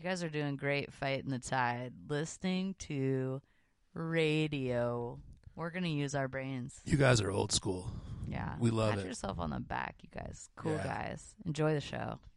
You guys are doing great fighting the tide, listening to radio. We're going to use our brains. You guys are old school. Yeah. We love Pat it. yourself on the back, you guys. Cool Yeah. guys. Enjoy the show.